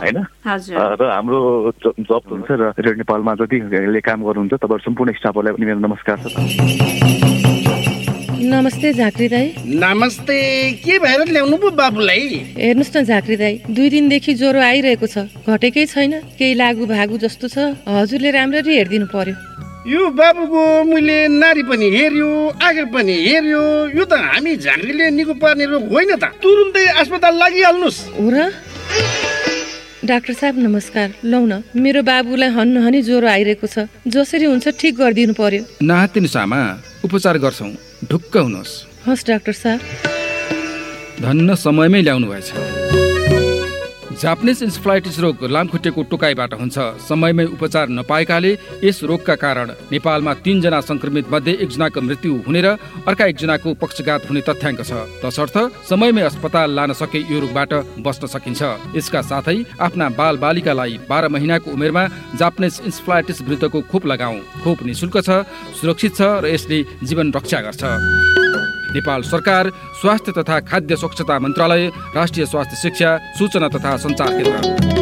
होइन। र हाम्रो जब हुन्छ र रेडियो नेपालमा जतिले काम गर्नुहुन्छ तपाईँहरू सम्पूर्ण स्टाफहरूलाई पनि मेरो नमस्कार छ। नमस्ते झाँक्री दाई। नमस्ते। के भएर ल्याउनु पो बाबुलाई? हेर्नुहोस् न झाँक्री दाई, 2 दिनदेखि ज्वरो आइरहेको छ, घटेकै छैन, केही लागु भागु जस्तो छ। हजुरले राम्ररी हेरिदिनु पर्यो। यो बाबुको मैले नारी पनि हेर्यो, आँखा पनि हेर्यो, यो त हामी झाँक्रीले निको पार्ने रोग होइन त। तुरुन्तै अस्पताल लागिहाल्नुहोस्। हो र? डाक्टर साहब नमस्कार। लौ न, मेरो बाबुलाई हन्नहनी ज्वरो आइरहेको छ, जसरी हुन्छ ठिक गरिदिनु पर्यो। नहातिनुहोस् आमा, उपचार गर्छौँ, ढुक्क हुनुहोस्। हस् डाक्टर साहब। धन्न समयमै ल्याउनु भएछ। जापानिज इन्सेफ्लाइटिस रोग लामखुट्टेको टोकाइबाट हुन्छ। समयमै उपचार नपाएकाले यस रोगका कारण नेपालमा 3 जना संक्रमित मध्ये 1 जनाको मृत्यु हुने र अर्का 1 जनाको पक्षघात हुने तथ्याङ्क छ। तसर्थ समयमै अस्पताल लान सके यो रोगबाट बच्न सकिन्छ। यसका साथै आफ्ना बालबालिकालाई 12 महिनाको उमेरमा जापानिज इन्सेफ्लाइटिस विरुद्धको खोप लगाऊ। खोप निशुल्क छ, सुरक्षित छ र यसले जीवन रक्षा गर्छ। नेपाल सरकार, स्वास्थ्य तथा खाद्य स्वच्छता मन्त्रालय, राष्ट्रिय स्वास्थ्य शिक्षा, सूचना तथा सञ्चार केन्द्र।